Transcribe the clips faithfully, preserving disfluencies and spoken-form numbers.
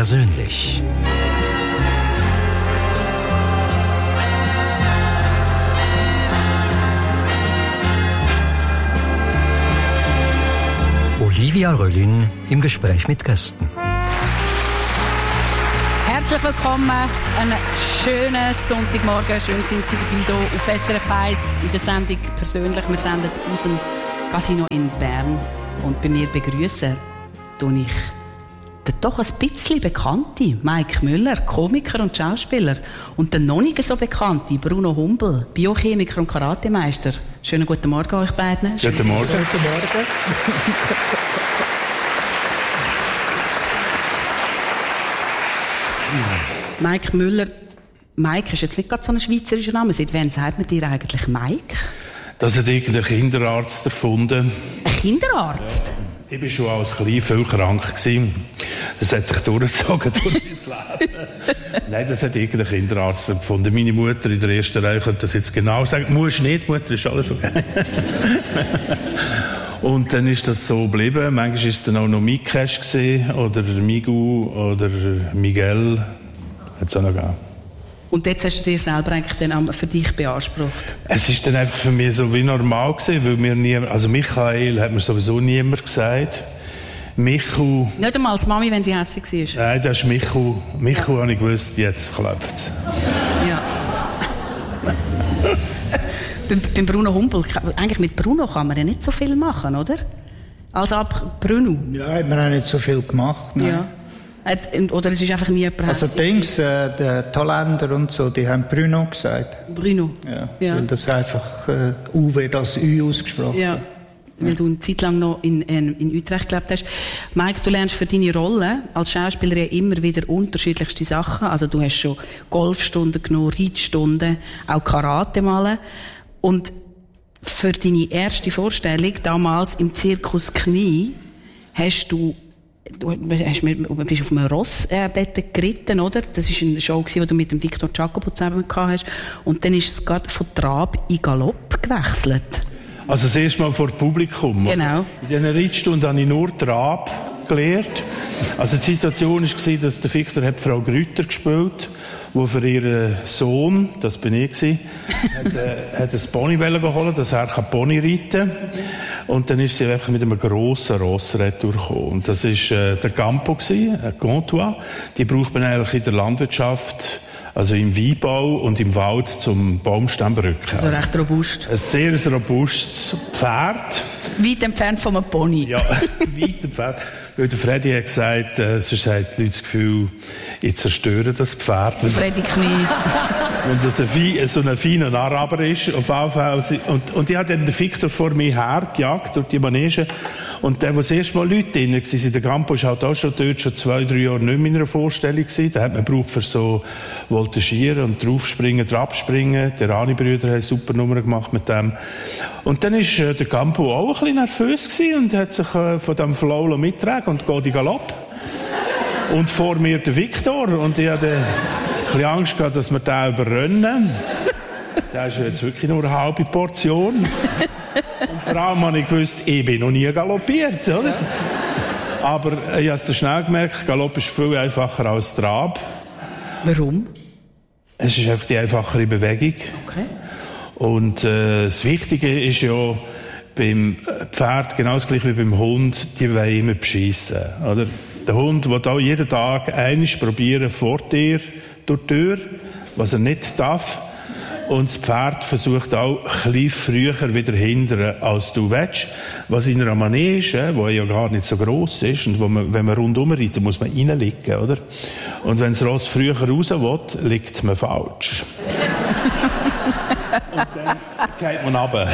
persönlich. Olivia Röllin im Gespräch mit Gästen. Herzlich willkommen, einen schönen Sonntagmorgen, schön sind Sie dabei hier auf S R F eins in der Sendung «Persönlich». Wir senden aus dem Casino in Bern und bei mir begrüßen tue ich den doch ein bisschen bekannte Mike Müller, Komiker und Schauspieler, und den noch nicht so bekannte Bruno Humbel, Biochemiker und Karatemeister. Schönen guten Morgen euch beiden. Guten Morgen. Guten Morgen. Mike Müller. Mike ist jetzt nicht gerade so ein schweizerischer Name. Seit wann sagt man dir eigentlich Mike? Das hat irgendein Kinderarzt erfunden. Ein Kinderarzt? Ja. Ich war schon als Klein viel krank gewesen. Das hat sich durchgezogen durch mein Leben. Nein, das hat irgendein Kinderarzt erfunden. Meine Mutter in der ersten Reihe könnte das jetzt genau sagen. Muss nicht, Mutter, ist alles okay. Und dann ist das so geblieben. Manchmal war es dann auch noch Mikesh gewesen, oder Migu oder Miguel. Hat es auch noch gegeben. Und jetzt hast du dir selber eigentlich dann für dich beansprucht? Es ist dann einfach für mich so wie normal gewesen, weil mir niemand, also Michael hat mir sowieso niemand gesagt. Michu. Nicht einmal als Mami, wenn sie hässlich war? Nein, das ist Michu. Michu, ja. Habe ich gewusst, jetzt klappt es. Ja. Beim Bruno Humbel, eigentlich mit Bruno kann man ja nicht so viel machen, oder? Als ab Bruno. Ja, wir haben nicht so viel gemacht. Nein. Ja. Oder es ist einfach nie jemand Also Dings, äh, der Thailänder und so, die haben Bruno gesagt. Bruno? Ja, ja. Weil das einfach äh, U wie das Ü ausgesprochen. Ja, weil ja. du eine Zeit lang noch in, in, in Utrecht gelebt hast. Mike, du lernst für deine Rolle als Schauspielerin immer wieder unterschiedlichste Sachen. Also du hast schon Golfstunden genommen, Reitstunden, auch Karate malen. Und für deine erste Vorstellung, damals im Zirkus Knie, hast du Du hast, bist auf einem Ross äh, dort geritten, oder? Das war eine Show, die du mit dem Victor Jacopo zusammen gehabt hast. Und dann ist es gerade von Trab in Galopp gewechselt. Also das erste Mal vor Publikum. Genau. In diesen Reitstunden habe ich nur Trab gelernt. Also die Situation war, dass der Victor hat Frau Grüter gespielt, die für ihren Sohn, das bin ich gewesen, hat, äh, hat ein Pony geholt, dass er Pony reiten kann. Und dann ist sie einfach mit einem grossen Ross retourgekommen. Und das war äh, der Campo, ein Contois. Die braucht man eigentlich in der Landwirtschaft, also im Weinbau und im Wald zum Baumstammbrücken. Also recht robust. Ein sehr robustes Pferd. Weit entfernt von einem Pony. Ja, weit entfernt. Weil der Freddy hat gesagt, äh, sonst hat die Leute das Gefühl, ich zerstöre das Pferd. Freddy Knie. Und das ein, so ein feiner Araber ist, auf jeden Fall. Und, und ich habe dann den Victor vor mir hergejagt durch die Manege. Und der, wo das erste Mal Leute drin waren, der Campo ist halt auch schon dort, schon zwei, drei Jahre nicht mehr in einer Vorstellung gewesen. Da hat man gebraucht für so Voltigieren und draufspringen, drabspringen. Die Rani-Brüder haben super Nummer gemacht mit dem. Und dann ist äh, der Campo auch ein bisschen nervös gewesen und hat sich äh, von dem Flow mittragen und geht in Galopp. Und vor mir der Victor. Und ich hatte ein bisschen Angst gehabt, dass wir den überrennen. Das ist jetzt wirklich nur eine halbe Portion. Und vor allem habe ich gewusst, ich bin noch nie galoppiert, oder? Ja. Aber ich habe es schnell gemerkt, Galopp ist viel einfacher als Trab. Warum? Es ist einfach die einfachere Bewegung. Okay. Und äh, das Wichtige ist ja, beim Pferd, genau das gleiche wie beim Hund, die wollen immer beschissen, oder? Der Hund will auch jeden Tag einmal probieren vor dir durch die Tür, was er nicht darf. Und das Pferd versucht auch ein bisschen früher wieder hindern, als du willst. Was in einer Manege, die ja gar nicht so gross ist, und wo man, wenn man rundum reitet, muss man reinliegen, oder? Und wenn das Ross früher raus will, liegt man falsch. Und dann geht man runter.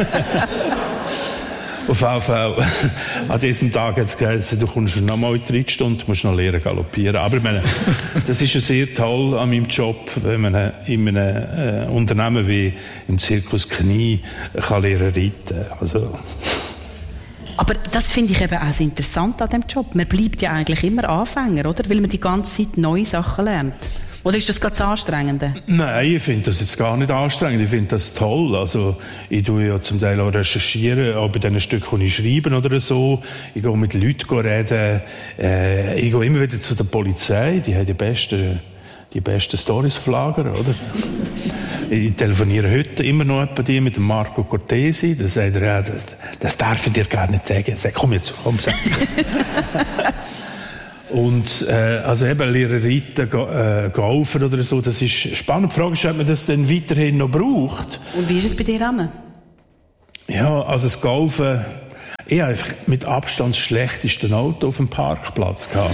Auf jeden Fall, an diesem Tag hat es geheißen, du kommst noch mal in die Reitstunde, musst noch lernen galoppieren. Aber ich meine, das ist ja sehr toll an meinem Job, wenn man in einem äh, Unternehmen wie im Zirkus Knie kann lernen reiten. Also. Aber das finde ich eben auch sehr interessant an diesem Job. Man bleibt ja eigentlich immer Anfänger, oder? Weil man die ganze Zeit neue Sachen lernt. Oder ist das ganz anstrengend? Nein, ich finde das jetzt gar nicht anstrengend. Ich finde das toll. Also, ich tue ja zum Teil auch recherchieren, auch bei den Stücken, die ich schreibe oder so. Ich gehe mit Leuten reden. Äh, ich gehe immer wieder zu der Polizei. Die haben die besten, die besten Storys auf Lager, oder? Ich telefoniere heute immer noch bei dir mit dem Marco Cortesi. Da sagt er, ja, das, das darf ich dir gar nicht sagen. Ich sage, komm jetzt, komm, sag. Und äh, also eben Lehrer reiten, äh, golfen oder so, das ist spannend. Die Frage ist, ob man das dann weiterhin noch braucht. Und wie ist es bei dir, Anne? Ja, also das Golfen, ich habe einfach mit Abstand das schlechteste Auto auf dem Parkplatz gehabt.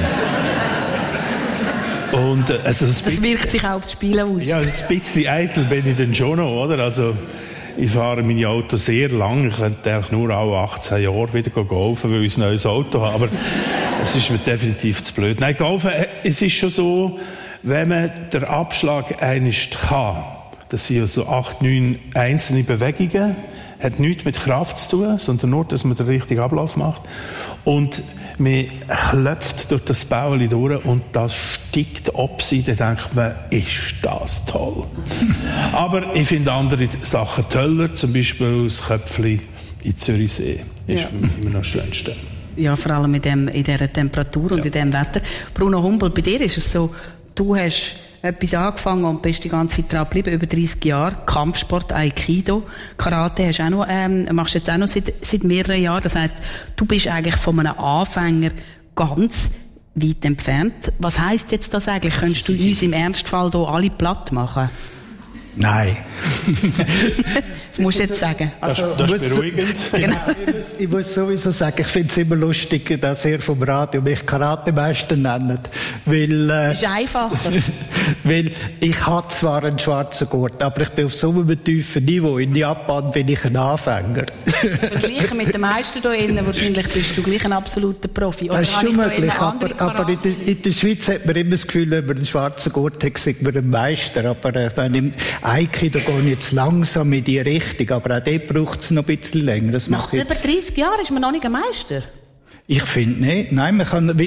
Und, äh, also das, das wirkt sich auch aufs Spielen aus. Ja, ein bisschen eitel bin ich dann schon noch, oder? Also, ich fahre meine Autos sehr lang. Ich könnte eigentlich nur alle achtzehn Jahre wieder golfen, weil ich ein neues Auto habe. Aber es ist mir definitiv zu blöd. Nein, golfen, es ist schon so, wenn man den Abschlag einmal kann, das sind ja so acht, neun einzelne Bewegungen, hat nichts mit Kraft zu tun, sondern nur, dass man den richtigen Ablauf macht. Und man klopft durch das Bauli durch und das steigt ab sie, dann denkt man, ist das toll. Aber ich finde andere Sachen toller, zum Beispiel das Köpfli in Zürichsee. Ist ja. für mich immer noch das Schönste. Ja, vor allem in, dem, in dieser Temperatur und ja. in diesem Wetter. Bruno Humboldt, bei dir ist es so, du hast etwas angefangen und bist die ganze Zeit dran geblieben, über dreissig Jahre. Kampfsport, Aikido, Karate hast auch noch, ähm, machst jetzt auch noch seit, seit mehreren Jahren. Das heisst, du bist eigentlich von einem Anfänger ganz weit entfernt. Was heisst jetzt das eigentlich? Könntest du uns im Ernstfall hier alle platt machen? Nein. Das musst du jetzt sagen. Also, das, das ist beruhigend. Genau. Ich, muss, ich muss sowieso sagen, ich finde es immer lustig, dass ihr vom Radio mich Karatemeister nennt. Weil, äh, das ist einfacher. Weil ich habe zwar einen schwarzen Gurt, aber ich bin auf so einem tiefen Niveau. In Japan bin ich ein Anfänger. Vergleichen mit den meisten hier innen, wahrscheinlich bist du gleich ein absoluter Profi. Oder das ist schon möglich, aber, aber in, der, in der Schweiz hat man immer das Gefühl, wenn man einen schwarzen Gurt hat, sagt man ein Meister. Aber äh, wenn im Aikido gehe ich jetzt langsam in die Richtung, aber auch dort braucht es noch ein bisschen länger. Das Nach über dreissig Jahren ist man noch nicht ein Meister? Ich finde nicht. Nein, man kann,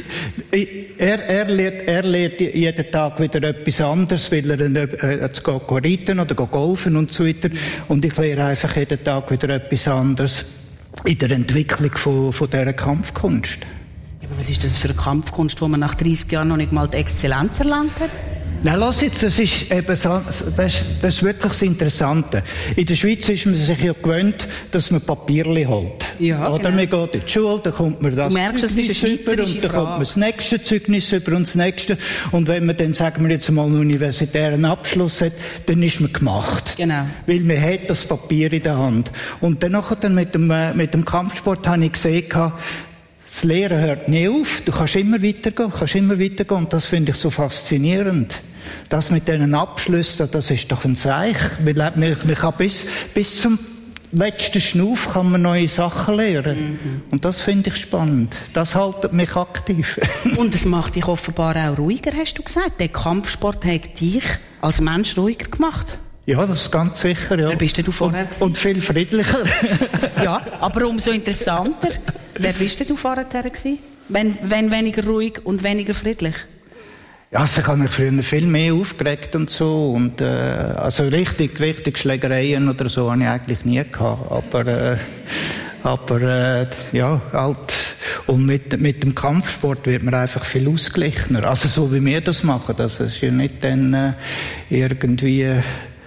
er, er lernt, er lernt jeden Tag wieder etwas anderes, weil er äh, jetzt geht reiten oder geht golfen und so weiter. Und ich lerne einfach jeden Tag wieder etwas anderes in der Entwicklung von, von dieser Kampfkunst. Aber was ist das für eine Kampfkunst, wo man nach dreissig Jahren noch nicht mal die Exzellenz erlangt hat? Nein, lass jetzt, das ist eben so, das ist, das ist wirklich das Interessante. In der Schweiz ist man sich ja gewöhnt, dass man Papierli holt. Ja, oder genau. man geht in die Schule, dann kommt man das merkst, Zeugnis über und dann Frage. kommt man das nächste Zeugnis über und das nächste. Und wenn man dann, sagen wir jetzt mal, einen universitären Abschluss hat, dann ist man gemacht. Genau. Weil man hat das Papier in der Hand. Und dann nachher dann mit dem, mit dem Kampfsport habe ich gesehen, das Lehren hört nie auf. Du kannst immer weitergehen, kannst immer weitergehen. Und das finde ich so faszinierend. Das mit diesen Abschlüssen, das ist doch ein Zeichen. Man kann bis, bis zum letzten Schnuff kann man neue Sachen lernen. Mhm. Und das finde ich spannend. Das hält mich aktiv. Und es macht dich offenbar auch ruhiger, hast du gesagt. Der Kampfsport hat dich als Mensch ruhiger gemacht. Ja, das ist ganz sicher, ja. Wer bist denn du vorher und, und viel friedlicher. Ja, aber umso interessanter. Wer bist denn du vorher gewesen? Wenn, wenn weniger ruhig und weniger friedlich? Ja, also ich habe mich früher viel mehr aufgeregt und so. Und, äh, also richtig, richtig Schlägereien oder so habe ich eigentlich nie gehabt. Aber, äh, aber, äh, ja, halt. Und mit, mit dem Kampfsport wird man einfach viel ausgeglichener. Also so wie wir das machen. Das ist ja nicht dann, äh, irgendwie, äh,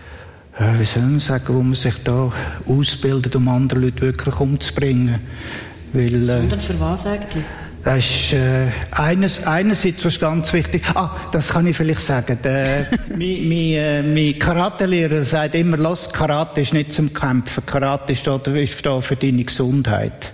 wie soll man sagen, wo man sich da ausbildet, um andere Leute wirklich umzubringen. Weil, äh, Sondern für was eigentlich? Das ist äh, eines, einerseits was ganz wichtig. Ah, das kann ich vielleicht sagen. Der, mein mein, äh, mein Karate-Lehrer sagt immer, lass, Karate ist nicht zum Kämpfen. Karate ist da, ist da für deine Gesundheit.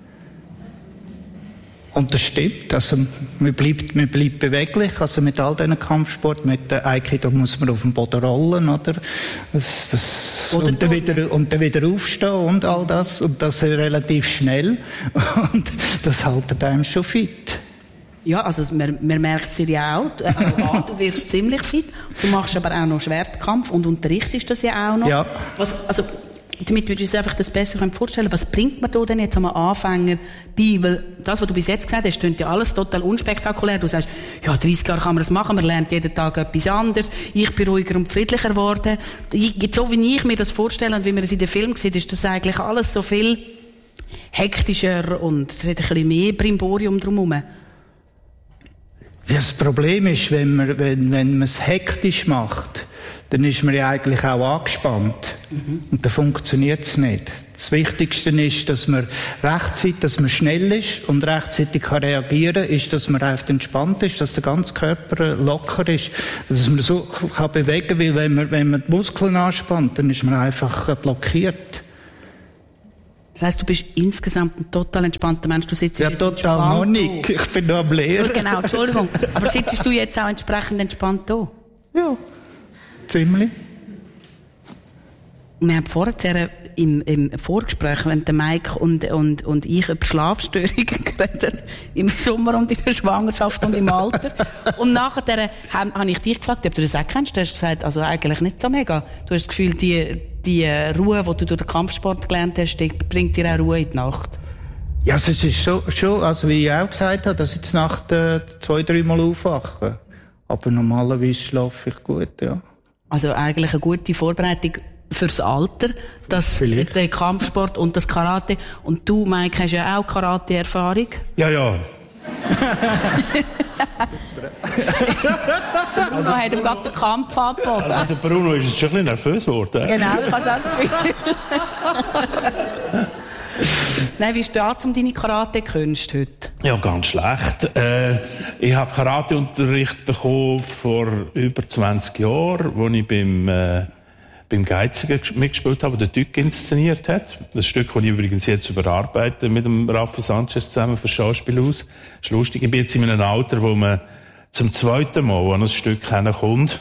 Und das stimmt. Also, man bleibt, man bleibt beweglich. Also, mit all diesen Kampfsport, mit der Aikido muss man auf dem Boden rollen, oder? Das, das, und dann wieder, und dann wieder aufstehen und all das. Und das relativ schnell. Und das hält einem schon fit. Ja, also, man, man merkt es dir ja auch. Also, du wirkst ziemlich fit. Du machst aber auch noch Schwertkampf und unterrichtest das ja auch noch. Ja. Was, also, damit würdest du uns einfach das besser vorstellen. Was bringt man da denn jetzt am Anfänger bei? Weil das, was du bis jetzt gesagt hast, klingt ja alles total unspektakulär. Du sagst, ja, dreißig Jahre kann man das machen, man lernt jeden Tag etwas anderes. Ich bin ruhiger und friedlicher geworden. Ich, so wie ich mir das vorstelle und wie man es in den Filmen sieht, ist das eigentlich alles so viel hektischer und es hat ein bisschen mehr Brimborium drumherum. Ja, das Problem ist, wenn man, wenn, wenn man es hektisch macht, dann ist man ja eigentlich auch angespannt. Mhm. Und dann funktioniert es nicht. Das Wichtigste ist, dass man rechtzeitig, dass man schnell ist und rechtzeitig kann reagieren, ist, dass man einfach entspannt ist, dass der ganze Körper locker ist, dass man so kann bewegen, weil wenn man, wenn man die Muskeln anspannt, dann ist man einfach blockiert. Das heisst, du bist insgesamt ein total entspannter Mensch. Du sitzt ja, jetzt total noch nicht. Ich bin noch am Lehren. Genau, Entschuldigung. Aber sitzt du jetzt auch entsprechend entspannt da? Ja, ziemlich. Wir haben vorher im, im Vorgespräch, wenn der Mike und, und, und ich über Schlafstörungen geredet, im Sommer und in der Schwangerschaft und im Alter. Und nachher habe hab ich dich gefragt, ob du das auch kennst. Du hast gesagt, also eigentlich nicht so mega. Du hast das Gefühl, die, die Ruhe, die du durch den Kampfsport gelernt hast, die bringt dir auch Ruhe in die Nacht. Ja, es ist so, schon, also wie ich auch gesagt habe, dass ich jetzt Nacht äh, zwei, dreimal aufwache. Aber normalerweise schlafe ich gut, ja. Also eigentlich eine gute Vorbereitung fürs Alter, das, der Kampfsport und das Karate. Und du, Mike, hast ja auch Karate-Erfahrung. Ja, ja. Der Bruno hat ihm gerade den Kampf angeboten. Also der Bruno ist jetzt schon ein bisschen nervös geworden. Genau, ich habe es auch das Gefühl. Nein, wie steht es um deine Karate-Künste heute? Ja, ganz schlecht. Äh, ich habe Karateunterricht bekommen vor über zwanzig Jahren, wo ich beim, äh, beim Geiziger mitgespielt habe, der Tück inszeniert hat. Das Stück, das ich übrigens jetzt überarbeite mit dem Raffi Sanchez zusammen für Schauspiel aus. Das ist lustig, ich bin jetzt in einem Alter, wo man zum zweiten Mal an ein Stück kommt.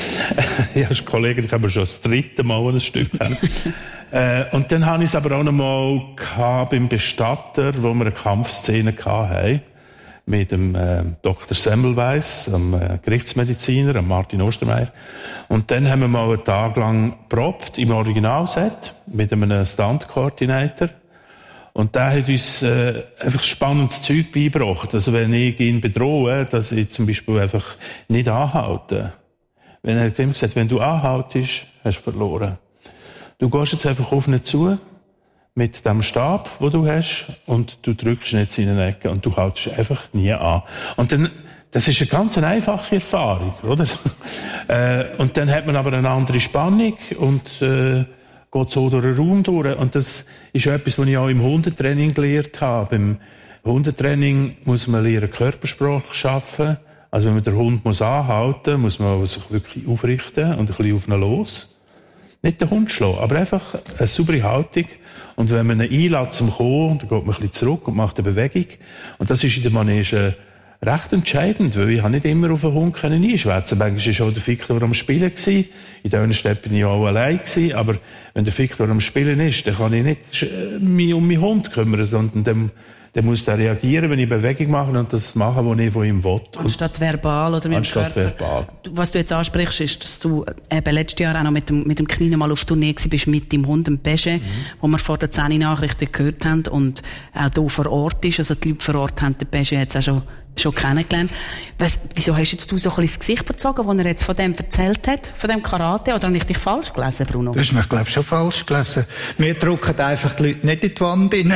Ich habe Kollegen, ich habe schon das dritte Mal an ein Stück kennen. äh, und dann habe ich es aber auch noch mal gehabt beim Bestatter, wo wir eine Kampfszene hatten. Mit dem äh, Doktor Semmelweis, dem äh, Gerichtsmediziner, dem Martin Ostermeier. Und dann haben wir mal einen Tag lang probt im Originalset mit einem Stunt-Coordinator. Und der hat uns äh, einfach spannendes Zeug beigebracht. Also wenn ich ihn bedrohe, dass ich zum Beispiel einfach nicht anhalte. Wenn er hat ihm gesagt, wenn du anhaltest, hast du verloren. Du gehst jetzt einfach auf ihn zu, mit dem Stab, den du hast, und du drückst ihn jetzt in den Ecke und du haltest einfach nie an. Und dann, das ist eine ganz einfache Erfahrung, oder? äh, und dann hat man aber eine andere Spannung und äh, geht so durch den Raum durch. Und das ist etwas, was ich auch im Hundetraining gelernt habe. Im Hundetraining muss man lernen, Körpersprache schaffen. Also wenn man den Hund muss anhalten muss, muss man sich wirklich aufrichten und ein bisschen auf ihn los. Nicht den Hund schlagen, aber einfach eine saubere Haltung. Und wenn man ihn einlässt zum Kommen, dann geht man ein bisschen zurück und macht eine Bewegung. Und das ist in der Manege recht entscheidend, weil ich nicht immer auf einen Hund einschwätzen. Manchmal war auch der Victor am Spielen gewesen. In diesen Städten bin ich auch allein gewesen. Aber wenn der Victor am Spielen ist, dann kann ich nicht mich um meinen Hund kümmern, sondern dann, dann muss der reagieren, wenn ich Bewegung mache und das machen, was ich von ihm will. Anstatt verbal oder mit Anstatt dem Körper. verbal. Was du jetzt ansprichst, ist, dass du eben letztes Jahr auch noch mit dem, mit dem Kleinen mal auf Tournee bist mit dem Hund, dem Beige, mhm. wo wir vor der zehn Nachrichten gehört haben und auch hier vor Ort ist. Also die Leute vor Ort haben den Beige jetzt auch schon schon kennengelernt. Was, wieso hast jetzt du so ein bisschen das Gesicht verzogen, als er jetzt von dem erzählt hat, von dem Karate? Oder habe ich dich falsch gelesen, Bruno? Du hast mich, glaube ich, schon falsch gelesen. Wir drücken einfach die Leute nicht in die Wand rein.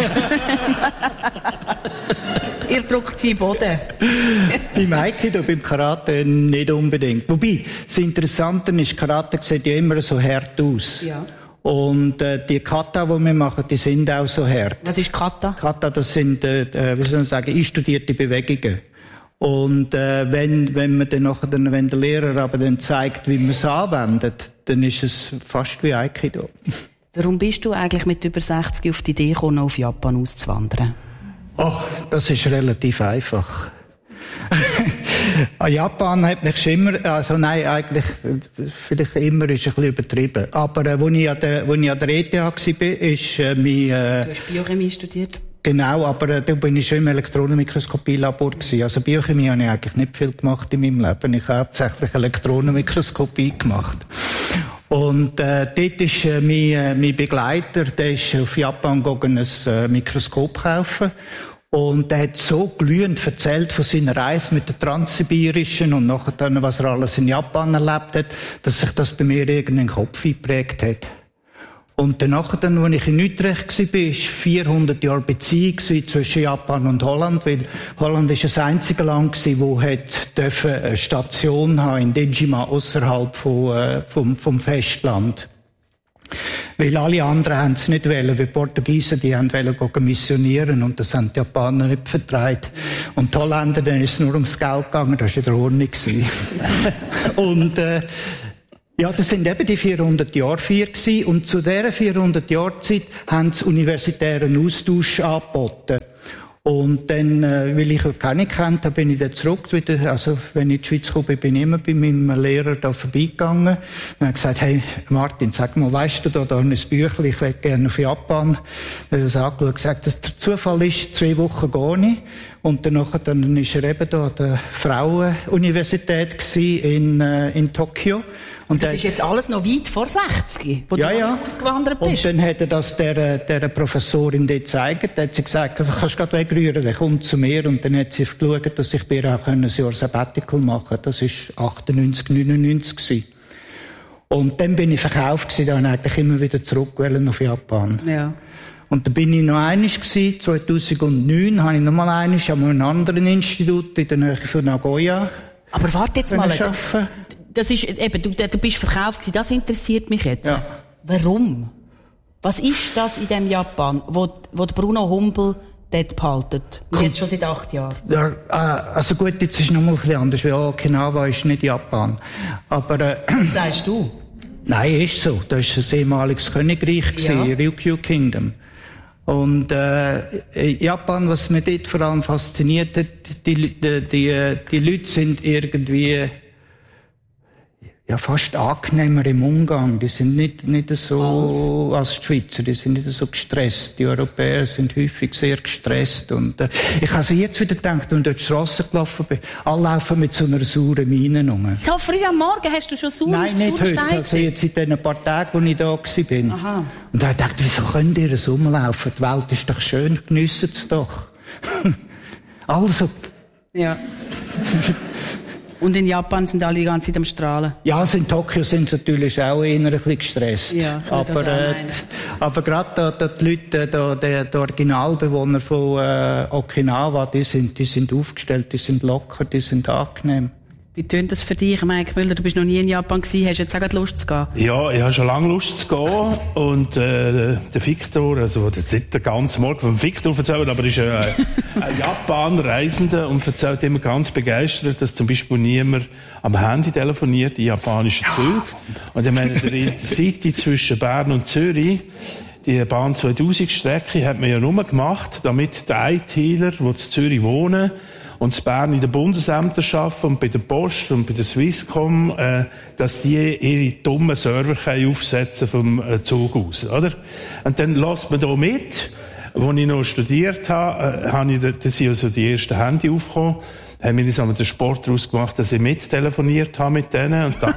Ihr drückt sie in den Boden. Beim Aikido, beim Karate nicht unbedingt. Wobei, das Interessante ist, Karate sieht ja immer so hart aus. Ja. Und äh, die Kata, die wir machen, die sind auch so hart. Was ist Kata? Kata, das sind, äh, wie soll man sagen, einstudierte Bewegungen. Und äh, wenn wenn man dann nachher, wenn der Lehrer aber dann zeigt, wie man es anwendet, dann ist es fast wie Aikido. Warum bist du eigentlich mit über sechzig auf die Idee gekommen, auf Japan auszuwandern? Oh, das ist relativ einfach. Japan hat mich schon immer, also nein, eigentlich, vielleicht immer ist ein bisschen übertrieben. Aber, äh, wo ich an der, wo ich an der E T H war, ist, äh, mein, äh, Du hast Biochemie studiert? Genau, aber äh, da bin ich schon im Elektronenmikroskopielabor gewesen. Also Biochemie habe ich eigentlich nicht viel gemacht in meinem Leben. Ich habe hauptsächlich Elektronenmikroskopie gemacht. Und äh, dort ist äh, mein, äh, mein Begleiter, der ist auf Japan gegangen, ein äh, Mikroskop kaufen. Und er hat so glühend erzählt von seiner Reise mit der Transsibirischen und nachher dann, was er alles in Japan erlebt hat, dass sich das bei mir irgendwie in den Kopf eingeprägt hat. Und danach, dann, als ich in Utrecht war, war vierhundert Jahre Beziehung zwischen Japan und Holland, weil Holland ist das einzige Land gewesen, das eine Station haben in Dejima, ausserhalb von, äh, vom, vom Festland. Weil alle anderen haben es nicht wollen, weil die Portugiesen, die haben wollen gehen missionieren und das haben die Japaner nicht vertreibt. Und die Holländer, denen ist es nur ums Geld gegangen, das war in der Ordnung. und, äh, Ja, das sind eben die vierhundert Jahre vier gewesen. Und zu dieser vierhundert Jahre Zeit haben sie universitären Austausch angeboten. Und dann, äh, weil ich keine kennt, da bin ich dann zurück wieder, also, wenn ich in die Schweiz gekommen bin, bin ich immer bei meinem Lehrer da vorbeigegangen. Und er hat gesagt, hey, Martin, sag mal, weisst du da, da ein Büchlein, ich will gerne auf Japan. Er hat das angeschaut und gesagt, dass der Zufall ist, zwei Wochen gar nicht. Und danach, dann ist er eben da an der Frauenuniversität gewesen in, äh, in Tokio. Und das der, ist jetzt alles noch weit vor sechzig, wo ja, du ja. ausgewandert bist. Und dann hat er das der, der Professorin dort gezeigt. Da hat sie gesagt, du kannst gerade wegrühren, der kommt zu mir. Und dann hat sie geschaut, dass ich bei ihr auch ein Jahr Sabbatical machen konnte. Das war achtundneunzig, neunundneunzig gewesen. Und dann bin ich verkauft gewesen, dann eigentlich immer wieder zurück nach Japan. Ja. Und da bin ich noch einmal gewesen, zweitausendneun, habe ich noch mal einmal an einem anderen Institut in der Nähe von Nagoya. Aber warte jetzt mal. Arbeiten. Das ist, eben, du, du bist verkauft gewesen, das interessiert mich jetzt. Ja. Warum? Was ist das in dem Japan, wo, wo Bruno Humbel dort behaltet? Und jetzt schon seit acht Jahren. Ja, also gut, jetzt ist es noch mal ein bisschen anders, weil Okinawa ist nicht Japan. Aber, äh, was sagst du? Nein, ist so. Das war ein ehemaliges Königreich, ja. Ryukyu Kingdom. Und äh, Japan, was mich dort vor allem fasziniert hat, die, die, die, die Leute sind irgendwie ja fast angenehmer im Umgang. Die sind nicht, nicht so als, als die Schweizer, die sind nicht so gestresst. Die Europäer sind häufig sehr gestresst. Und äh, ich habe also jetzt wieder gedacht, wenn ich durch die Strasse gelaufen bin, alle laufen mit so einer sauren Miene rum. So früh am Morgen hast du schon sauer Nein, nicht heute. Stein also jetzt in den paar Tagen, wo ich da war. Aha. Und da habe ich gedacht, wieso könnt ihr so rumlaufen? Die Welt ist doch schön, geniessen es doch. Also. Ja. Und in Japan sind alle die ganze Zeit am Strahlen. Ja, also in Tokio sind sie natürlich auch eher ein bisschen gestresst. Ja, aber, äh, aber gerade da, da die Leute, da, die, die Originalbewohner von äh, Okinawa, die sind, die sind aufgestellt, die sind locker, die sind angenehm. Wie tönt das für dich, Mike Müller? Du bist noch nie in Japan gewesen, hast jetzt auch Lust zu gehen? Ja, ich habe schon lange Lust zu gehen. Und äh, der Victor, also der nicht den ganzen Morgen vom Victor erzählt, aber ist äh, ein Japan-Reisender und erzählt immer ganz begeistert, dass zum Beispiel niemand am Handy telefoniert in japanischen Zügen. Und ich meine, der City zwischen Bern und Zürich, die Bahn zweitausend-Strecke hat man ja nur gemacht, damit die ITler, die in Zürich wohnen, und in Bern in den Bundesämtern arbeiten und bei der Post und bei der Swisscom, äh, dass die ihre dummen Server können aufsetzen vom äh, Zug aus, oder? Und dann lässt man da mit. Als ich noch studiert habe, äh, habe ich, da, da sind also die ersten Handy aufgekommen, haben wir uns einmal den Sport daraus gemacht, dass ich mittelefoniert habe mit denen und dann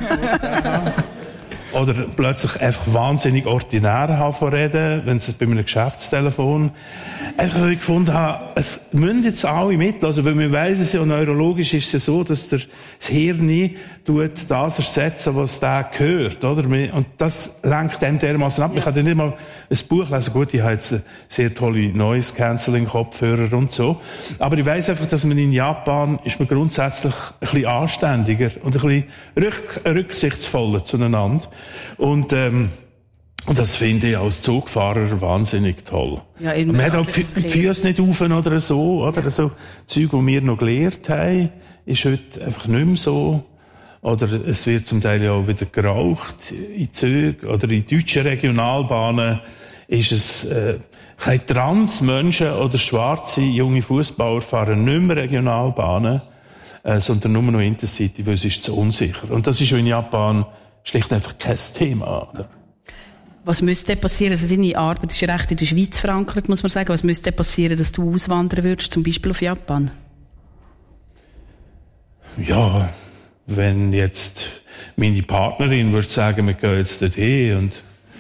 oder plötzlich einfach wahnsinnig ordinär haben reden, wenn es bei einem Geschäftstelefon. Einfach, weil ich gefunden habe, es müssen jetzt alle mit, also, weil wir weiss es ja, neurologisch ist es ja so, dass der, das Hirn tut das ersetzen, was da gehört, oder? Und das lenkt dann dermaßen ab. Ja. Ich kann ja nicht mal ein Buch lesen. Gut, ich habe jetzt sehr tolle Noise-Cancelling-Kopfhörer und so. Aber ich weiss einfach, dass man in Japan ist man grundsätzlich ein bisschen anständiger und ein bisschen rück, rücksichtsvoller zueinander. Und, ähm, und das finde ich als Zugfahrer wahnsinnig toll. Ja, man hat auch die Füße nicht auf oder so, oder? Ja. So Zeug, die wir noch gelernt haben, ist heute einfach nicht mehr so. Oder es wird zum Teil ja auch wieder geraucht in Zügen. Oder in deutschen Regionalbahnen ist es, äh, keine Transmenschen oder schwarze junge Fußballer fahren nicht mehr Regionalbahnen, äh, sondern nur noch Intercity, weil es ist zu unsicher. Und das ist schon in Japan schlicht einfach kein Thema, oder? Was müsste passieren? Also deine Arbeit ist ja recht in der Schweiz verankert, muss man sagen. Was müsste passieren, dass du auswandern würdest, zum Beispiel auf Japan? Ja, wenn jetzt meine Partnerin würde sagen, wir gehen jetzt dorthin und...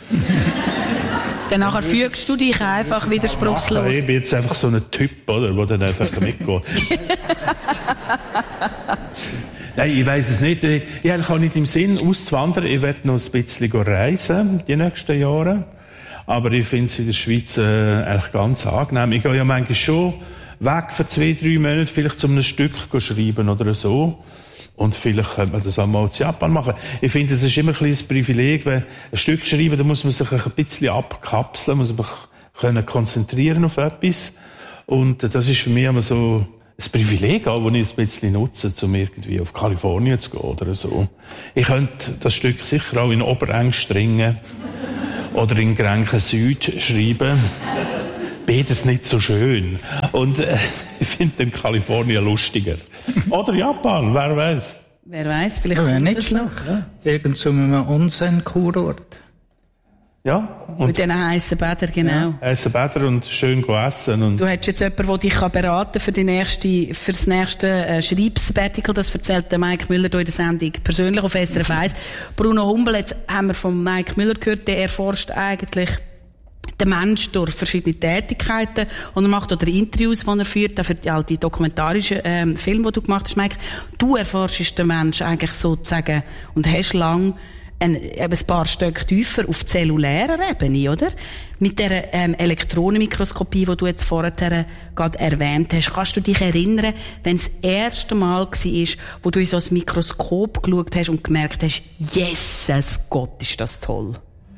Dann nachher fügst du dich einfach widerspruchslos. Ich bin jetzt einfach so ein Typ, oder, der dann einfach mitgeht. Nein, ich weiss es nicht. Ich habe auch nicht im Sinn, auszuwandern. Ich werde noch ein bisschen reisen, die nächsten Jahre. Aber ich finde es in der Schweiz äh, eigentlich ganz angenehm. Ich gehe ja manchmal schon weg für zwei, drei Monate, vielleicht zum einem Stück schreiben oder so. Und vielleicht könnte man das auch mal in Japan machen. Ich finde, das ist immer ein kleines Privileg, wenn ein Stück schreiben, da muss man sich ein bisschen abkapseln, muss man können konzentrieren auf etwas. Und das ist für mich immer so ein Privileg, auch, das ich ein bisschen nutze, um irgendwie auf Kalifornien zu gehen oder so. Ich könnte das Stück sicher auch in Oberengstringen oder in Grenchen Süd schreiben. Beides nicht so schön. Und äh, ich finde dann Kalifornien lustiger. Oder Japan, wer weiß. Wer weiß, vielleicht ja, nicht schlecht. Ja. Irgend so einem Onsen-Kurort. Ja. Und mit diesen heissen Bädern, genau. Ja, heissen Bäder und schön essen. Und du hättest jetzt jemanden, der dich beraten kann für, die nächste, für das nächste äh, Schreibsabbatical. Das erzählt der Mike Müller hier in der Sendung persönlich auf S R F eins. Bruno Humbel, jetzt haben wir von Mike Müller gehört, der erforscht eigentlich den Mensch durch verschiedene Tätigkeiten und er macht oder Interviews, die er führt, auch für die, all die dokumentarischen ähm, Filme, die du gemacht hast, Mike. Du erforschst den Mensch eigentlich sozusagen und hast lang ein, ein paar Stück tiefer auf zellulärer Ebene, oder? Mit der ähm, Elektronenmikroskopie, die du jetzt vorher gerade erwähnt hast. Kannst du dich erinnern, wenn es das erste Mal war, wo du in so ein Mikroskop geschaut hast und gemerkt hast, Jesus Gott, ist das toll?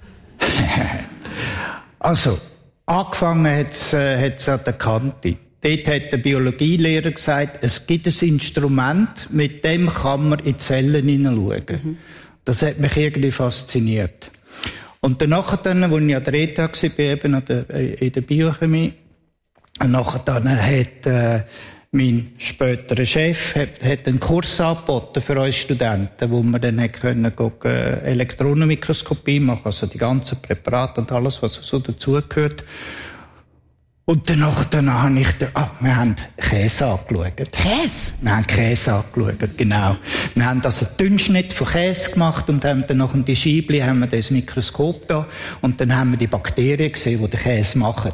Also, angefangen hat's, äh, hat's an der Kante. Dort hat der Biologielehrer gesagt, es gibt ein Instrument, mit dem kann man in Zellen hineinschauen. Mhm. Das hat mich irgendwie fasziniert. Und danach, dann, als ich an der E T H war, eben an der, in der Biochemie, nachher dann hat, äh, mein späterer Chef hat, hat einen Kurs angeboten für uns Studenten, wo wir dann können gehen, Elektronenmikroskopie machen, also die ganzen Präparate und alles, was so dazugehört. Und danach, danach habe ich, ah, wir haben Käse angeschaut. Käse? Wir haben Käse angeschaut, genau. Wir haben also einen Dünnschnitt von Käse gemacht und haben dann nach die Scheibli, haben wir das Mikroskop da und dann haben wir die Bakterien gesehen, die den Käse machen.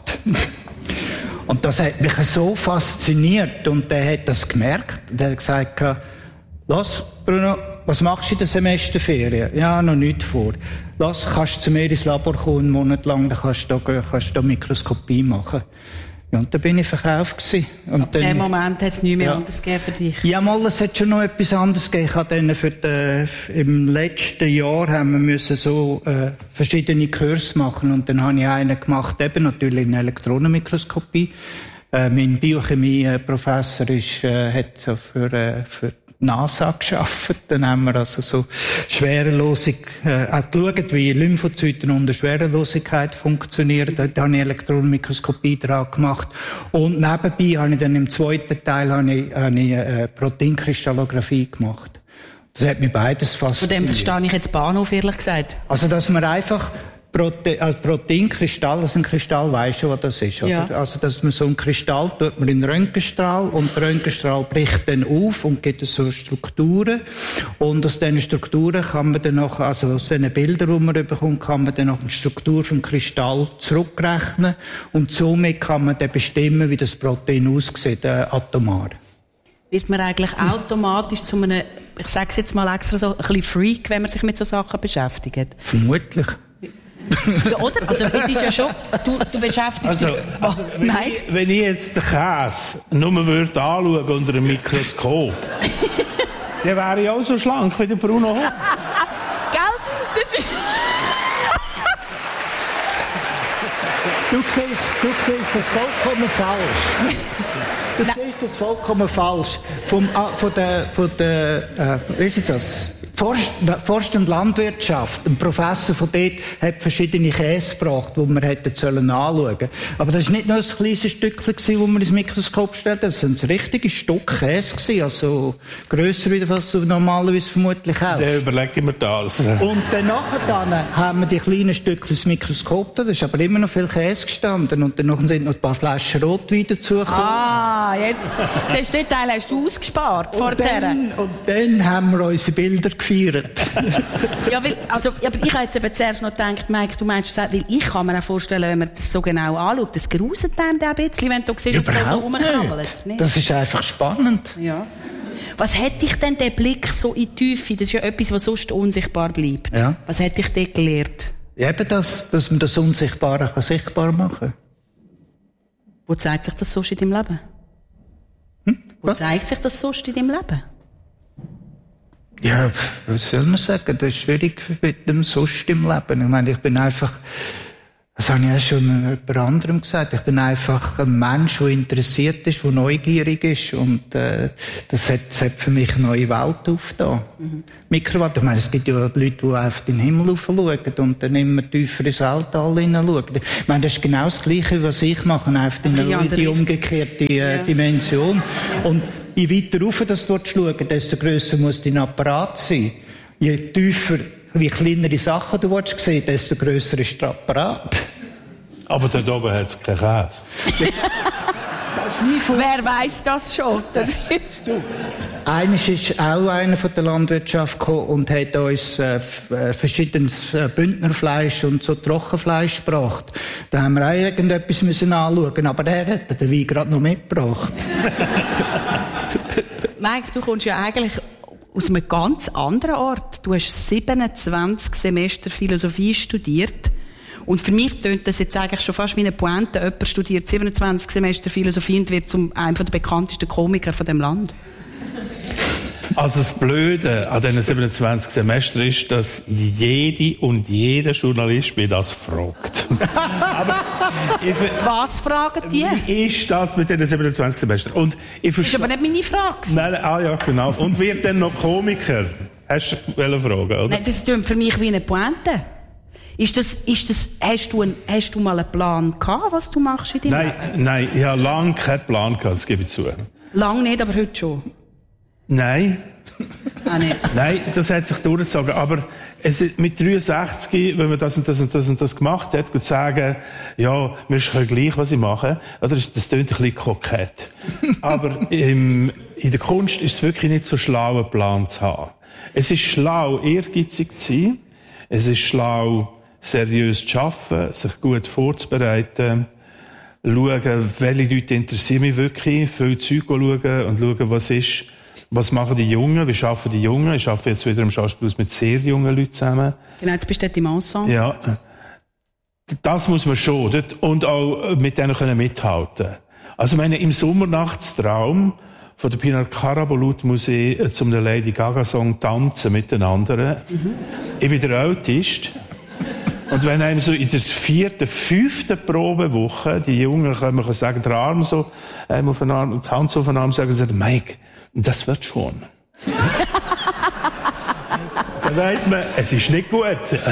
Und das hat mich so fasziniert und der hat das gemerkt. Der hat gesagt, los, Bruno, was machst du in der Semesterferien? Ja, noch nichts vor. Los, kannst du zu mir ins Labor kommen, einen Monat lang, dann kannst du da, kannst du da Mikroskopie machen. Ja, und da bin ich verkauft gewesen. Und ab dem Moment hat es nichts mehr ja. anders gegeben für dich? Ja, mal, es hat schon noch etwas anderes gegeben. Ich habe dann für die, im letzten Jahr haben wir müssen so äh, verschiedene Kurse machen und dann habe ich einen gemacht, eben natürlich in Elektronenmikroskopie. Äh, mein Biochemie-Professor ist, äh, hat so für, äh, für NASA geschafft. Dann haben wir also so Schwerelosig, äh, auch geschaut, wie Lymphozyten unter Schwerelosigkeit funktionieren. Da habe ich Elektronenmikroskopie dran gemacht. Und nebenbei habe ich dann im zweiten Teil habe ich, habe ich, äh, Proteinkristallographie gemacht. Das hat mich beides fasziniert. Von dem verstehe ich jetzt Bahnhof, ehrlich gesagt. Also, dass man einfach Prote- also Proteinkristall, also ein Kristall, weisst du, was das ist, oder? Ja. Also, dass man so einen Kristall tut man in den Röntgenstrahl und der Röntgenstrahl bricht dann auf und gibt so Strukturen. Und aus diesen Strukturen kann man dann noch, also aus diesen Bildern, die man bekommt, kann man dann noch eine Struktur vom Kristall zurückrechnen und somit kann man dann bestimmen, wie das Protein aussieht, äh, atomar. Wird man eigentlich automatisch zu einem, ich sage es jetzt mal extra so, ein bisschen Freak, wenn man sich mit so Sachen beschäftigt? Vermutlich. Ja, oder? Also, es ist ja schon, du, du beschäftigst also, dich. also wenn, ich, wenn ich jetzt den Käse nur würde anschauen unter einem Mikroskop, dann wäre ich auch so schlank wie der Bruno Hopp. Gell? Das ist... Du siehst, du siehst das vollkommen falsch. Du Nein. siehst das vollkommen falsch. Vom, von der, von der, äh, wie ist das? Forst, Forst- und Landwirtschaft, ein Professor von dort hat verschiedene Käse gebracht, die wir hätten sollen anschauen. Aber das war nicht nur ein kleines Stückchen, das man ins Mikroskop stellt, das war ein richtiges Stück Käse, also grösser, wie was du normalerweise vermutlich hast. Dann überlege ich mir das. Und danach dann haben wir die kleinen Stückchen ins Mikroskop da, da ist aber immer noch viel Käse gestanden und danach sind noch ein paar Flaschen Rotwein dazugekommen. Ah. Aha, jetzt siehst du, den Teil hast du ausgespart vor der. Und dann haben wir unsere Bilder gefeiert. Ja, weil, also, aber ich habe jetzt eben zuerst noch gedacht, Mike, du meinst das, weil ich kann mir auch vorstellen, wenn man das so genau anschaut, das gruselt einem ein bisschen, wenn du siehst, dass es so rumkrabbelt. Nicht. Das ist einfach spannend. Ja. Was hat dich denn der Blick so in die Tiefe? Das ist ja etwas, was sonst unsichtbar bleibt. Ja. Was hat dich dort gelehrt? Eben das, dass man das Unsichtbare kann sichtbar machen kann. Wo zeigt sich das sonst in deinem Leben? Hm? Wo Was? zeigt sich das sonst in deinem Leben? Ja, was soll man sagen? Das ist schwierig mit dem sonst im Leben. Ich meine, ich bin einfach, das habe ich auch schon jemand anderem gesagt, ich bin einfach ein Mensch, der interessiert ist, der neugierig ist und äh, das hat, das hat für mich eine neue Welt aufgetan. Mhm. Mikrowelt, ich meine, es gibt ja Leute, die auf den Himmel schauen und dann immer tiefer ins Weltall hineinschauen. Ich meine, das ist genau das Gleiche, was ich mache, auf die, ja, die umgekehrte äh, ja. Dimension. Und je weiter rauf das du schauen, desto grösser muss dein Apparat sein. Je tiefer, wie kleinere Sachen du willst sehen, desto grösser ist der Apparat. Aber dort oben hat es keinen Käse. Wer weiss das schon? Das ist du. Eines ist auch einer von der Landwirtschaft gekommen und hat uns äh, verschiedenes äh, Bündnerfleisch und so Trockenfleisch gebracht. Da haben wir auch irgendetwas müssen anschauen, aber der hat den Wein gerade noch mitgebracht. Mike, du kommst ja eigentlich aus einem ganz anderen Ort. Du hast siebenundzwanzig Semester Philosophie studiert. Und für mich tönt das jetzt eigentlich schon fast wie eine Pointe. Jemand studiert siebenundzwanzig Semester Philosophie und wird zum einem der bekanntesten Komiker von dem Land. Also das Blöde an diesen siebenundzwanzig Semestern ist, dass jede und jeder Journalist mich das fragt. Aber ich, was fragen die? Wie ist das mit diesen siebenundzwanzig Semestern? Und ich das ist aber nicht meine Frage. Nein, ah ja, genau. Und wird dann noch Komiker? Hast du eine Frage, oder? Nein, das tönt für mich wie eine Pointe. Ist das, ist das, hast du, ein, hast du mal einen Plan gehabt, was du machst in deinem Nein, Leben? nein, ich habe lange keinen Plan gehabt, das gebe ich zu. Lang nicht, aber heute schon? Nein. Auch nicht? Nein, das hat sich durchgezogen. Aber es ist mit dreiundsechzig, wenn man das und das und das und das gemacht hat, gut sagen, ja, mir ist gleich, was ich mache, oder? Das klingt ein bisschen kokett. Aber im, in der Kunst ist es wirklich nicht so schlau, einen Plan zu haben. Es ist schlau, ehrgeizig zu sein. Es ist schlau, seriös zu arbeiten, sich gut vorzubereiten, schauen, welche Leute interessieren mich wirklich, viel Zeug schauen und schauen, was ist, was machen die Jungen, wie arbeiten die Jungen. Ich arbeite jetzt wieder im Schauspielhaus mit sehr jungen Leuten zusammen. Genau, jetzt bist du im Ensemble. Ja, das muss man schon, und auch mit denen können mithalten. Also, ich meine, im Sommernachtstraum von der Pinar Karabulut muss ich zum Lady Gaga Song tanzen mit den anderen. Mhm. Ich bin der Autist. Und wenn einem so in der vierten, fünften Probewoche die Jungen kommen und sagen, der Arm so, ähm, auf den Arm, die Hand so auf den Arm, sagen sie, Mike, das wird schon. Dann weiss man, es ist nicht gut.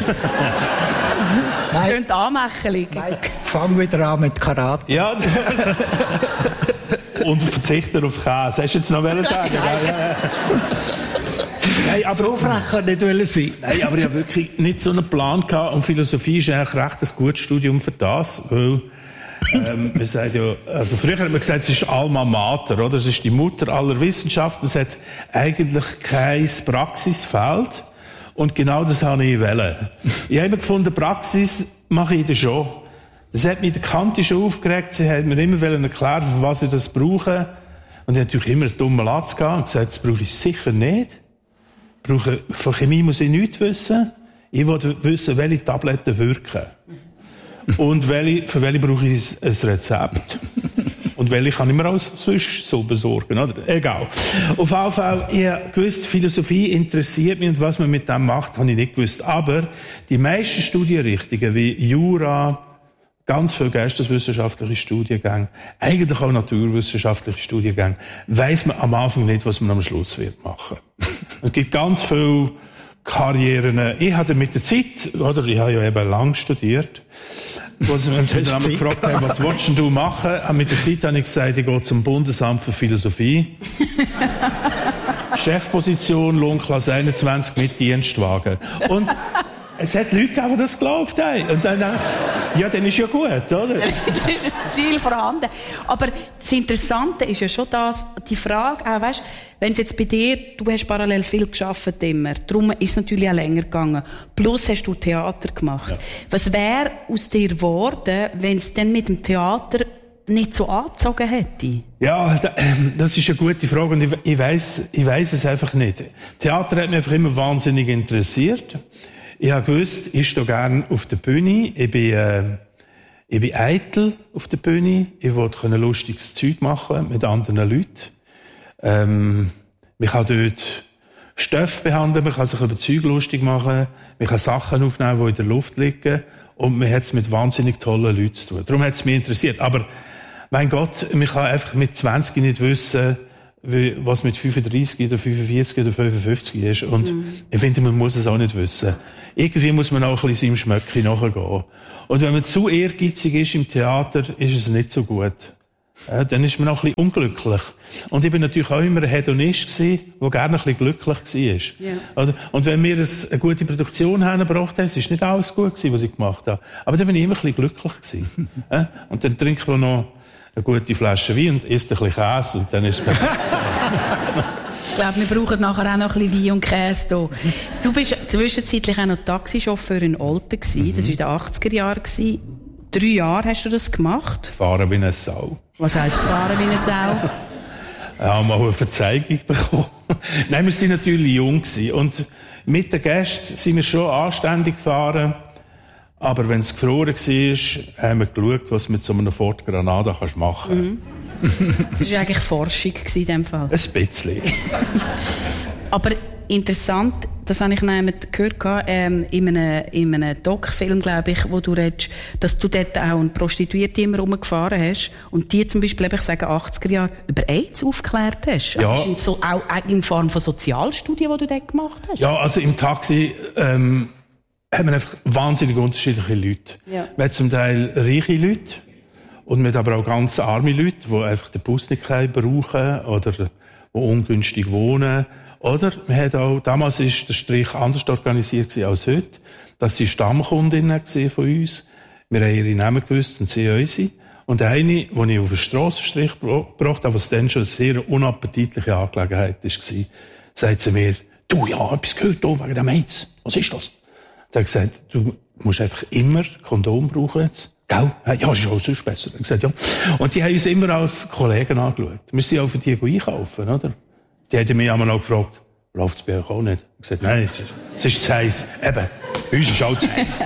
Das klingt anmächelig. Mike, fang wieder an mit Karate. Ja. Und verzichte auf Käse. Hast du jetzt noch sagen? Nein, aber so frech kann nicht sein. Nein, aber ich habe wirklich nicht so einen Plan gehabt. Und Philosophie ist eigentlich recht ein gutes Studium für das. Weil, ähm, man sagt ja, also früher hat man gesagt, es ist Alma Mater, oder? Es ist die Mutter aller Wissenschaften. Es hat eigentlich kein Praxisfeld. Und genau das habe ich wollen. Ich habe immer gefunden, Praxis mache ich das schon. Das hat mich der Kante schon aufgeregt. Sie hat mir immer erklärt, für was ich das brauche. Und ich habe natürlich immer einen dummen Latz gehabt und gesagt, das brauche ich sicher nicht. Brauche, von Chemie muss ich nichts wissen. Ich will wissen, welche Tabletten wirken. Und welche, für welche brauche ich ein Rezept. Und welche kann ich mir auch sonst so besorgen, oder? Egal. Auf jeden Fall, ich habe gewusst, Philosophie interessiert mich und was man mit dem macht, habe ich nicht gewusst. Aber die meisten Studienrichtungen wie Jura, ganz viele geisteswissenschaftliche Studiengänge, eigentlich auch naturwissenschaftliche Studiengänge, weiss man am Anfang nicht, was man am Schluss wird machen. Es gibt ganz viele Karrieren. Ich hatte mit der Zeit, oder ich habe ja eben lang studiert, wo sie uns wieder einmal gefragt haben, was willst du machen? Und mit der Zeit habe ich gesagt, ich gehe zum Bundesamt für Philosophie. Chefposition, Lohnklasse einundzwanzig mit Dienstwagen. Und es hat Leute gegeben, die das geglaubt haben. Und dann, Ja, dann ist ja gut, oder? Da ist ein Ziel vorhanden. Aber das Interessante ist ja schon das, die Frage, auch, weißt, wenn es jetzt bei dir, du hast parallel viel gearbeitet immer, darum ist es natürlich auch länger gegangen. Plus hast du Theater gemacht. Ja. Was wäre aus dir geworden, wenn es dann mit dem Theater nicht so angezogen hätte? Ja, das ist eine gute Frage und ich, ich weiss, ich weiss es einfach nicht. Theater hat mich einfach immer wahnsinnig interessiert. Ich habe gewusst, ich stehe gerne auf der Bühne. Ich bin, äh, ich bin eitel auf der Bühne. Ich wollte ein lustiges Zeug machen mit anderen Leuten. Ähm, man kann dort Stoff behandeln, man kann sich über Zeug lustig machen, man kann Sachen aufnehmen, die in der Luft liegen. Und man hat es mit wahnsinnig tollen Leuten zu tun. Darum hat es mich interessiert. Aber, mein Gott, man kann einfach mit zwanzig nicht wissen, wie, was mit fünfunddreissig oder fünfundvierzig oder fünfundfünfzig ist. Und mm. ich finde, man muss es auch nicht wissen. Irgendwie muss man auch ein bisschen seinem Schmöckchen nachgehen. Und wenn man zu ehrgeizig ist im Theater, ist es nicht so gut. Ja, dann ist man auch ein bisschen unglücklich. Und ich bin natürlich auch immer ein Hedonist gewesen, der gerne ein bisschen glücklich war. Ja. Und wenn wir eine gute Produktion hergebracht haben, es ist nicht alles gut gewesen, was ich gemacht habe. Aber dann bin ich immer ein bisschen glücklich gewesen. Ja? Und dann trinkt man noch eine gute Flasche Wein und isst ein bisschen Käse und dann ist es perfekt. Ich glaube, wir brauchen nachher auch noch ein bisschen Wein und Käse hier. Du bist zwischenzeitlich auch noch Taxichauffeur in Olten gewesen. Das war in den achtziger Jahren. Drei Jahre hast du das gemacht. Fahren wie eine Sau. Was heisst fahren wie eine Sau? Ja, mal eine Verzeihung bekommen. Nein, wir waren natürlich jung gewesen. Und mit den Gästen sind wir schon anständig gefahren. Aber wenn es gefroren war, haben wir geschaut, was du mit so einem Ford Granada machen kannst. Mhm. Das war eigentlich Forschung in diesem Fall. Ein bisschen. Aber interessant, das habe ich nämlich gehört, ähm, in einem, in einem Doc-Film, glaube ich, wo du redest, dass du dort auch eine Prostituierte immer rumgefahren hast und die zum Beispiel, ich sage achtziger Jahre, über AIDS aufgeklärt hast. Ja. Also ist so, auch in Form von Sozialstudien, die du dort gemacht hast? Ja, also im Taxi ähm, haben wir einfach wahnsinnig unterschiedliche Leute. Ja. Wir haben zum Teil reiche Leute und wir haben aber auch ganz arme Leute, die einfach den Bus nicht brauchen oder die ungünstig wohnen. Oder wir haben auch, damals war der Strich anders organisiert als heute. Das waren Stammkundinnen von uns. Wir haben ihre Namen gewusst und sie unsere. Und eine, die ich auf den Strassenstrich gebracht habe, was dann schon eine sehr unappetitliche Angelegenheit war, sagt sie mir, du, ja, etwas gehört hier wegen dem AIDS. Was ist das? Da hat gesagt, du musst einfach immer Kondom brauchen jetzt. Gell? Ja, ist auch sonst besser. Er gesagt, ja. Und die haben uns immer als Kollegen angeschaut. Wir sind auch für die einkaufen, oder? Die haben mich einmal noch gefragt, läuft's bei euch auch nicht? Ich gesagt, nein, es ist zu heiß. Eben, bei uns ist auch zu heiß.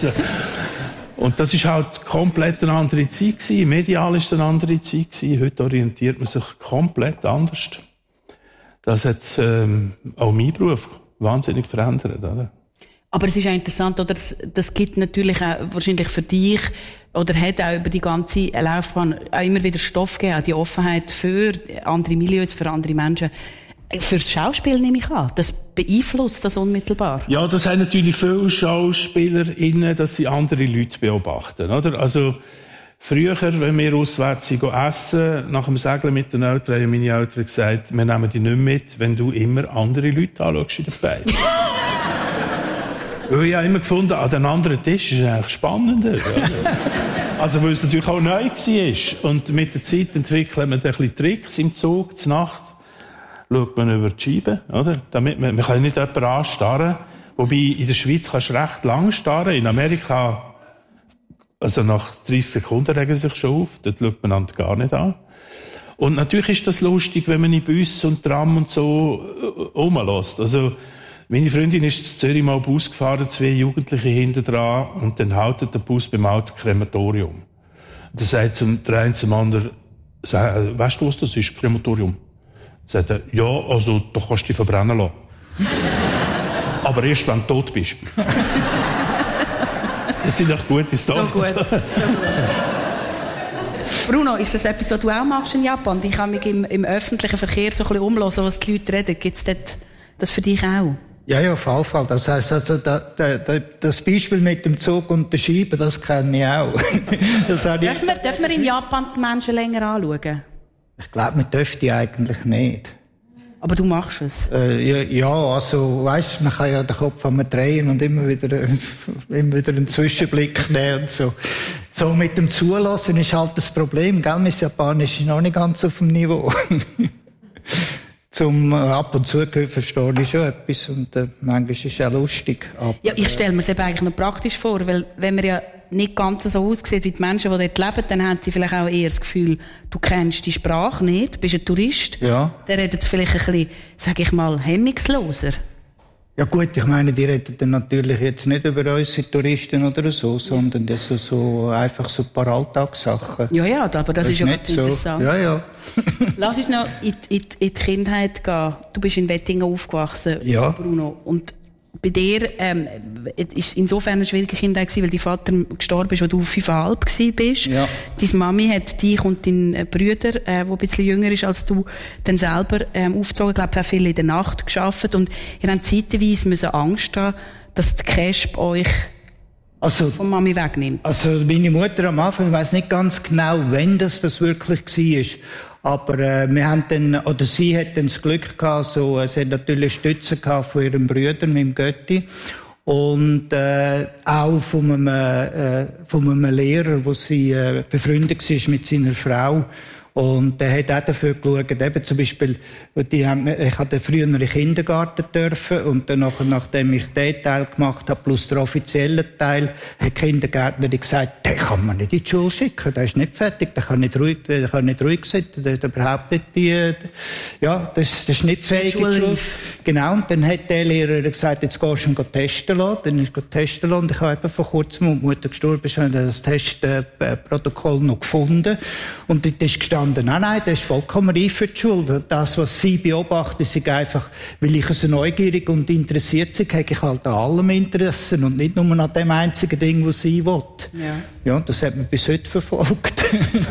Und das ist halt komplett eine andere Zeit gewesen. Medial ist eine andere Zeit gewesen. Heute orientiert man sich komplett anders. Das hat ähm, auch meinen Beruf wahnsinnig verändert, oder? Aber es ist auch interessant, oder? Das, das gibt natürlich auch wahrscheinlich für dich, oder hat auch über die ganze Laufbahn auch immer wieder Stoff gegeben, auch die Offenheit für andere Milieus, für andere Menschen. Fürs Schauspiel nehme ich an. Das beeinflusst das unmittelbar. Ja, das haben natürlich viele SchauspielerInnen, dass sie andere Leute beobachten, oder? Also, früher, wenn wir auswärts essen, nach dem Segeln mit den Eltern, haben meine Eltern gesagt, wir nehmen dich nicht mit, wenn du immer andere Leute anschaust in der Beine. Weil ich habe immer gefunden, an den anderen Tisch ist es eigentlich spannender. Also, weil es natürlich auch neu war. Und mit der Zeit entwickelt man ein bisschen Tricks im Zug, zur Nacht schaut man über die Scheibe, oder? Damit man, man kann nicht jemanden anstarren. Wobei, in der Schweiz kannst du recht lang starren. In Amerika, also nach dreißig Sekunden regen sie sich schon auf. Dort schaut man einander gar nicht an. Und natürlich ist das lustig, wenn man in Bus und Tram und so rumlässt. Also, meine Freundin ist in Zürich mal Bus gefahren, zwei Jugendliche hinten dran, und dann haltet der Bus beim Autokrematorium. Und dann sagt zum, der eine zum anderen, weißt du, was das ist, Krematorium? Sagt er, ja, also, da kannst du dich verbrennen lassen. Aber erst, wenn du tot bist. Das sind doch gute Storys. So gut, so gut. Bruno, ist das etwas, was du auch machst in Japan? Ich kann mich im, im öffentlichen Verkehr so ein bisschen umhören, was die Leute reden. Gibt es das für dich auch? Ja, ja, auf jeden Fall. Das heisst, also, da, da, da, das Beispiel mit dem Zug und der Scheibe, das kenne ich auch. Das dürfen, wir, dürfen wir in Japan die Menschen länger anschauen? Ich glaube, man dürfte eigentlich nicht. Aber du machst es? Äh, ja, ja, also, weißt, man kann ja den Kopf einmal drehen und immer wieder, immer wieder einen Zwischenblick nehmen und so. So, mit dem Zulassen ist halt das Problem, gell? Mein Japanisch ist noch nicht ganz auf dem Niveau. Zum äh, ab und zu verstehe ich schon etwas und äh, manchmal ist es auch lustig. Aber, ja, ich stelle mir es eben eigentlich noch praktisch vor, weil wenn man ja nicht ganz so aussieht wie die Menschen, die dort leben, dann haben sie vielleicht auch eher das Gefühl, du kennst die Sprache nicht, bist ein Tourist. Ja. Dann redet es vielleicht ein bisschen, sage ich mal, hemmungsloser. Ja gut, ich meine, die reden dann natürlich jetzt nicht über unsere Touristen oder so, sondern das so, so einfach so ein paar Alltagssachen. Ja, ja, aber das, das ist ja ganz so interessant. Ja, ja. Lass uns noch in, in, in die Kindheit gehen. Du bist in Wettingen aufgewachsen, ja. Bruno. Und bei dir ähm, ist insofern eine schwierige Kindheit gewesen, weil dein Vater gestorben ist, als du fünfeinhalb bist. Ja. Deine Mami hat dich und deinen Bruder, äh, der ein bisschen jünger ist als du, dann selber ähm, aufgezogen. Ich glaube, auch viel in der Nacht gearbeitet. Und ihr habt zeitweise müssen Angst haben, dass die Kesp euch also, von Mami wegnimmt. Also meine Mutter am Anfang, ich weiss nicht ganz genau, wann das, das wirklich war. Aber äh, wir haben dann, oder sie hat dann das Glück gehabt, so, äh, sie hat natürlich Stütze gehabt von ihrem Bruder, mit dem Götti. Und äh, auch von einem, äh, von einem Lehrer, wo sie äh, befreundet war mit seiner Frau. Und der hat auch dafür geschaut, eben zum Beispiel, die haben, ich hatte früher in den Kindergarten dürfen und dann nachher, nachdem ich den Teil gemacht habe, plus den offiziellen Teil, hat die Kindergärtnerin gesagt, den kann man nicht in die Schule schicken, der ist nicht fertig, der kann nicht ruhig, der kann nicht ruhig sitzen, der hat überhaupt nicht die, ja, das, das ist nicht fähig in die Schule. Genau, und dann hat der Lehrer gesagt, jetzt gehst du ihn testen lassen, dann ist er testen lassen und ich habe eben vor kurzem, als die Mutter gestorben ist, habe das Testprotokoll noch gefunden und dort ist gestanden, Nein, nein, das ist vollkommen reif für die Schule. Das, was sie beobachten, ist einfach, weil ich so neugierig und interessiert bin, habe ich halt an allem Interesse und nicht nur an dem einzigen Ding, was sie will. Ja. Ja, das hat man bis heute verfolgt.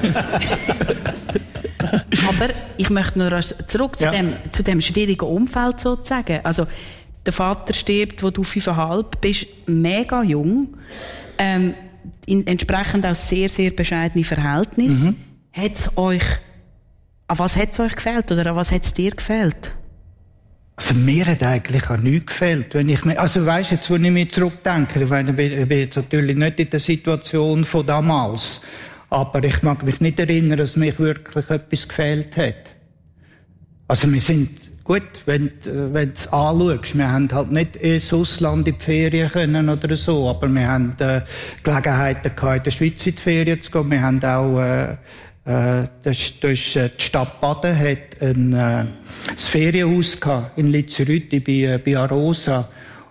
Aber ich möchte noch zurück zu, ja. dem, zu dem schwierigen Umfeld sozusagen. Also, der Vater stirbt, wo du fünfeinhalb bist, mega jung, ähm, in, entsprechend auch sehr, sehr bescheidene Verhältnisse. Mhm. Hat's euch, an was hat es euch gefällt oder an was hat es dir gefällt? Also mir hat eigentlich an nichts gefällt. Wenn ich mir, also weisst jetzt, wo ich mir zurückdenke, ich meine, ich bin jetzt natürlich nicht in der Situation von damals, aber ich mag mich nicht erinnern, dass mir wirklich etwas gefällt hat. Also wir sind, gut, wenn, wenn du es anschaust, wir haben halt nicht ins Ausland in die Ferien können oder so, aber wir haben äh, Gelegenheiten gehabt, in der Schweiz in die Ferien zu gehen. Wir haben auch, äh, äh, das, das ist, äh, die Stadt Baden hat ein, äh, das Ferienhaus gehabt in Lizerütti bei, bei Arosa.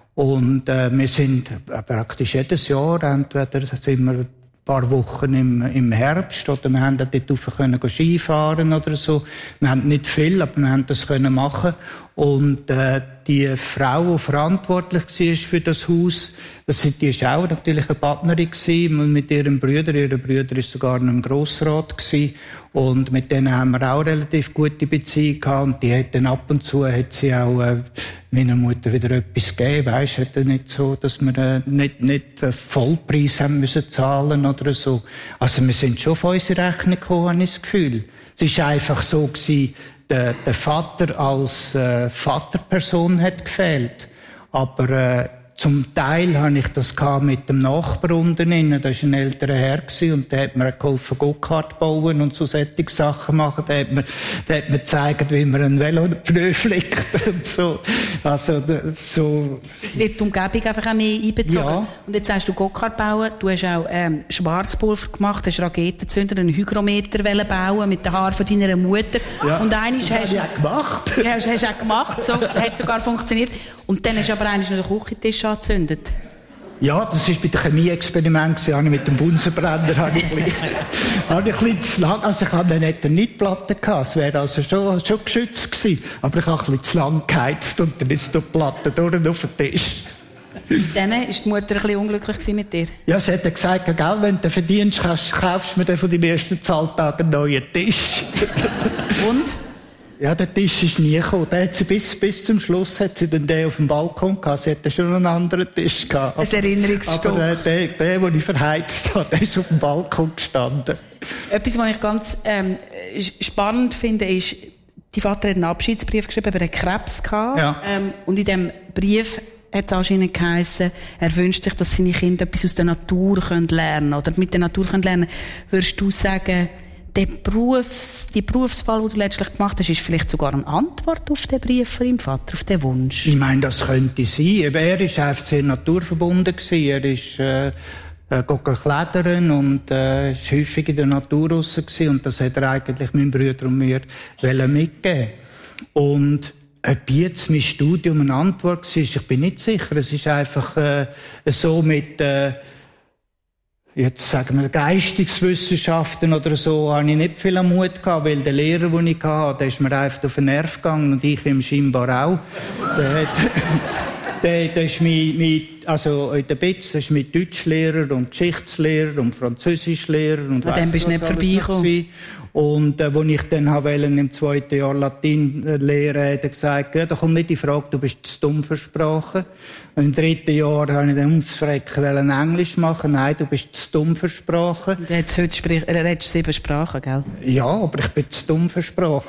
Und äh, wir sind äh, praktisch jedes Jahr, entweder sind wir ein paar Wochen im, im Herbst, oder wir haben dort rauf können Skifahren oder so. Wir haben nicht viel, aber wir haben das können machen. Und äh, die Frau, die verantwortlich war für das Haus, das die ist auch natürlich eine Partnerin gewesen, mit ihrem Bruder. Ihr Bruder ist sogar noch im Grossrat gewesen. Und mit denen haben wir auch relativ gute Beziehungen gehabt. Und die hat dann ab und zu, hat sie auch äh, meiner Mutter wieder etwas gegeben. Weisst, hat dann nicht so, dass wir äh, nicht, nicht äh, Vollpreis haben müssen zahlen oder so. Also wir sind schon auf unsere Rechnung gekommen, habe ich das Gefühl. Es war einfach so gewesen, der, der Vater als äh, Vaterperson hat gefehlt. Aber äh, zum Teil habe ich das mit dem Nachbarn unten drin. Da war ein älterer Herr und der hat mir geholfen, Go-Kart bauen und so solche Sachen machen. Der hat mir, der hat mir gezeigt, wie man ein Velopneu flickt und so. Also, so. Es wird die Umgebung einfach auch mehr einbezogen. Ja. Und jetzt sagst du Go-Kart bauen. Du hast auch, ähm, Schwarzpulver gemacht, hast Raketenzünder, einen Hygrometer bauen mit den Haaren von deiner Mutter. Ja. Und eines das hast du auch gemacht. Hast, hast auch gemacht. So, hat sogar funktioniert. Und dann hast du aber eigentlich noch den Küchentisch angezündet. Ja, das war bei dem Chemie-Experiment, habe ich mit dem Bunsenbrenner, habe ich ein bisschen, habe ich ein bisschen zu lang, also ich hatte nicht eine Platte gehabt, es wäre also schon, schon geschützt gewesen, aber ich habe ein bisschen zu lang geheizt und dann ist die Platte durch auf den Tisch. Dann war die Mutter ein bisschen unglücklich mit dir? Ja, sie hat gesagt, gell, wenn du verdienst, kaufst du mir dann von deinem ersten Zahltag einen neuen Tisch. Und? Ja, der Tisch ist nie gekommen. Der hat sie bis, bis zum Schluss hat sie dann den auf dem Balkon gehabt. Sie hatte schon einen anderen Tisch gehabt. Ein Erinnerungsstück. Aber der, der, der, den ich verheizt habe, der ist auf dem Balkon gestanden. Etwas, was ich ganz ähm, spannend finde, ist, dein Vater hat einen Abschiedsbrief geschrieben, aber er hat Krebs gehabt. Ja. Ähm, und in diesem Brief hat es anscheinend geheissen, er wünscht sich, dass seine Kinder etwas aus der Natur lernen können oder mit der Natur lernen können. Würdest du sagen, der Berufs, die Berufswahl, die du letztlich gemacht hast, ist vielleicht sogar eine Antwort auf den Brief von deinem Vater, auf den Wunsch? Ich meine, das könnte sein. Aber er war einfach sehr naturverbunden gewesen. Er ist, äh, äh, klettern und, äh, ist häufig in der Natur draussen gewesen. Und das hat er eigentlich meinem Bruder und mir mitgegeben. Und, ob jetzt mein Studium eine Antwort war, ich bin nicht sicher. Es ist einfach, äh, so mit, äh, jetzt sagen wir Geisteswissenschaften oder so, habe ich nicht viel Mut gehabt, weil der Lehrer, den ich hatte, der ist mir einfach auf den Nerv gegangen und ich ihm scheinbar auch. Der, hat, der, der ist mein, mein, also in der B I Z, das ist mein Deutschlehrer und Geschichtslehrer und Französischlehrer und an dem bist du nicht vorbeigekommen. Und äh, als ich dann wollte, im zweiten Jahr Latein äh, lehren, hat er gesagt, ja, da kommt nicht die Frage, du bist zu dumm für Sprachen. Und im dritten Jahr habe ich dann aufzufrecken, wollen Englisch machen. Nein, du bist zu dumm für Sprachen. Und jetzt heute sprich, er redet sieben Sprachen, gell? Ja, aber ich bin zu dumm für Sprachen.